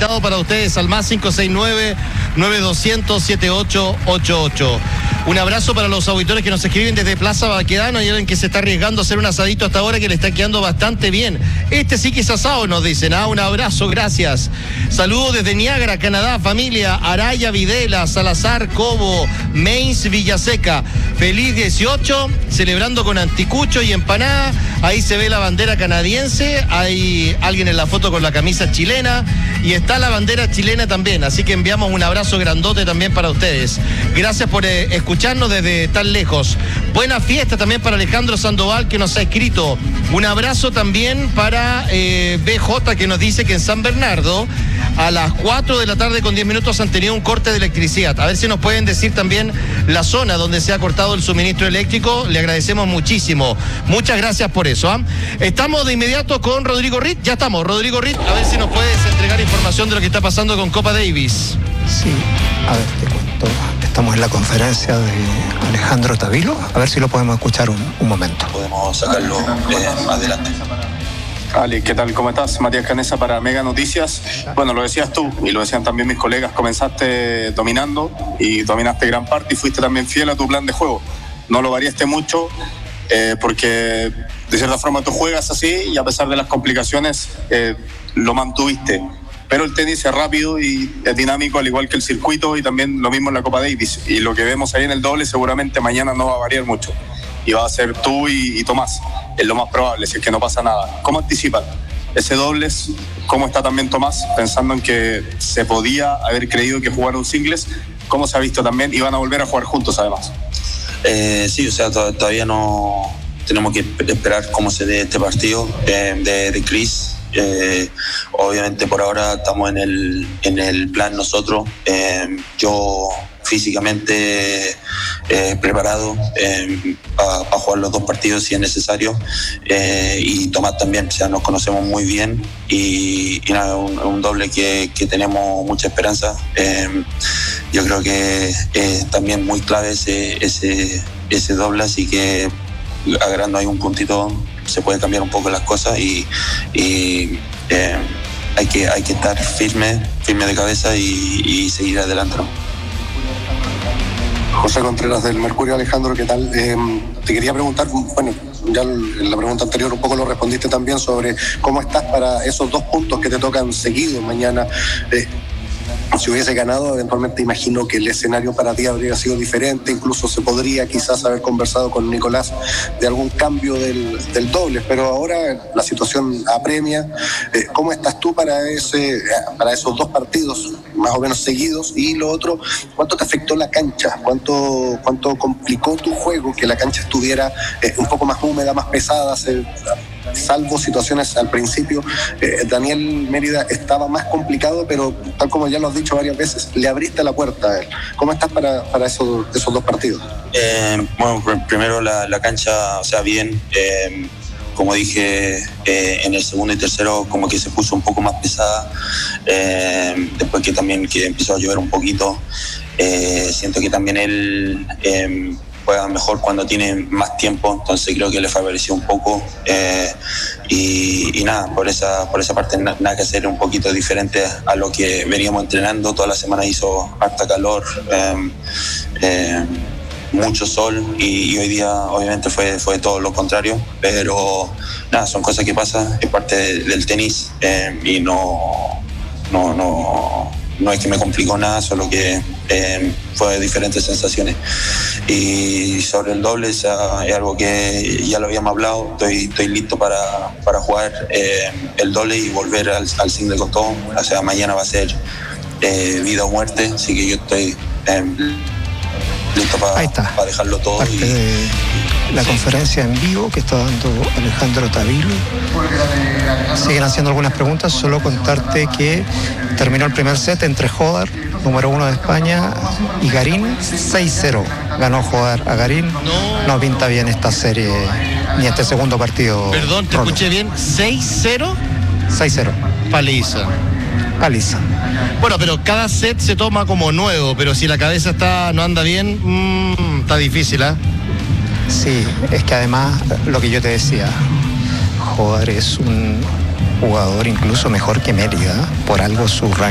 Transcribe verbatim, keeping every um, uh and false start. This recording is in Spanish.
conectado para ustedes al más cinco seis nueve, nueve dos cero cero, siete ocho ocho ocho. Un abrazo para los auditores que nos escriben desde Plaza Baquedano. Hay alguien que se está arriesgando a hacer un asadito hasta ahora que le está quedando bastante bien. Este sí que es asado, nos dicen. Ah, un abrazo, gracias. Saludos desde Niágara, Canadá, familia Araya, Videla, Salazar, Cobo, Mainz, Villaseca. Feliz dieciocho, celebrando con anticucho y empanada. Ahí se ve la bandera canadiense. Hay alguien en la foto con la camisa chilena. Y está la bandera chilena también. Así que enviamos un abrazo grandote también para ustedes. Gracias por eh, escucharnos desde tan lejos. Buena fiesta también para Alejandro Sandoval, que nos ha escrito. Un abrazo también para eh, B J, que nos dice que en San Bernardo a las cuatro de la tarde con diez minutos han tenido un corte de electricidad. A ver si nos pueden decir también la zona donde se ha cortado el suministro eléctrico. Le agradecemos muchísimo. Muchas gracias por eso. ¿eh? Estamos de inmediato con Rodrigo Ritt. Ya estamos, Rodrigo Ritt. A ver si nos puedes entregar información de lo que está pasando con Copa Davis. Sí, a ver, te cuento. Estamos en la conferencia de Alejandro Tavilo. A ver si lo podemos escuchar un, un momento. Podemos sacarlo eh, adelante. Ale, ¿qué tal? ¿Cómo estás? Matías Canesa para Mega Noticias. Bueno, lo decías tú y lo decían también mis colegas. Comenzaste dominando y dominaste gran parte y fuiste también fiel a tu plan de juego. No lo variaste mucho eh, porque de cierta forma tú juegas así y a pesar de las complicaciones eh, lo mantuviste. Pero el tenis es rápido y es dinámico, al igual que el circuito, y también lo mismo en la Copa Davis. Y lo que vemos ahí en el doble seguramente mañana no va a variar mucho. Y va a ser tú y, y Tomás, es lo más probable, si es que no pasa nada. ¿Cómo anticipan ese dobles? ¿Cómo está también Tomás, pensando en que se podía haber creído que jugaron singles? ¿Cómo se ha visto también? Y van a volver a jugar juntos además. Eh, sí, o sea, to- todavía no tenemos que esperar cómo se dé este partido eh, de, de Chris. Eh, obviamente por ahora estamos en el, en el plan nosotros. Eh, yo físicamente eh, preparado eh, para pa jugar los dos partidos si es necesario, eh, y Tomás también, o sea, nos conocemos muy bien y, y nada, un, un doble que, que tenemos mucha esperanza. Eh, yo creo que es también muy clave ese, ese, ese doble, así que agarrando ahí un puntito se puede cambiar un poco las cosas y, y eh, hay que, hay que estar firme, firme de cabeza y, y seguir adelante, ¿no? José Contreras del Mercurio. Alejandro, ¿qué tal? Eh, te quería preguntar, bueno, ya en la pregunta anterior un poco lo respondiste también sobre cómo estás para esos dos puntos que te tocan seguidos mañana. Eh, si hubiese ganado, eventualmente imagino que el escenario para ti habría sido diferente, incluso se podría quizás haber conversado con Nicolás de algún cambio del, del doble, pero ahora la situación apremia. Eh, ¿Cómo estás tú para, ese, para esos dos partidos más o menos seguidos? Y lo otro, ¿cuánto te afectó la cancha? ¿Cuánto, cuánto complicó tu juego que la cancha estuviera eh, un poco más húmeda, más pesada? Se, salvo situaciones al principio, eh, Daniel Mérida estaba más complicado, pero tal como ya lo has dicho varias veces, le abriste la puerta a él. ¿Cómo estás para, para esos, esos dos partidos? Eh, bueno, primero la, la cancha, o sea, bien. Eh, como dije, eh, en el segundo y tercero como que se puso un poco más pesada. Eh, después que también que empezó a llover un poquito, eh, siento que también él eh, juega mejor cuando tiene más tiempo, entonces creo que le favoreció un poco. Eh, y, y nada, por esa, por esa parte na, nada que hacer, un poquito diferente a lo que veníamos entrenando. Toda la semana hizo harta calor, eh, eh, mucho sol y, y hoy día obviamente fue, fue todo lo contrario, pero nada, son cosas que pasan, es parte de, del tenis, eh, y no, no, no, no es que me complicó nada, solo que eh, fue diferentes sensaciones. Y sobre el doble, o sea, es algo que ya lo habíamos hablado, estoy, estoy listo para, para jugar eh, el doble y volver al, al single con todo. O sea, mañana va a ser eh, vida o muerte, así que yo estoy eh, listo para pa dejarlo todo. Parte y, de la conferencia en vivo que está dando Alejandro Tavilo. Siguen haciendo algunas preguntas. Solo contarte que terminó el primer set entre Hodar, número uno de España, y Garín. seis cero ganó Hodar a Garín. No, no pinta bien esta serie ni este segundo partido. Perdón, te Rolo. escuché bien. ¿seis cero? seis cero. Paliza. Paliza. Bueno, pero cada set se toma como nuevo, pero si la cabeza está no anda bien, mmm, está difícil, ¿eh? Sí, es que además, lo que yo te decía, Hodar es un jugador incluso mejor que Mérida, por algo su ranking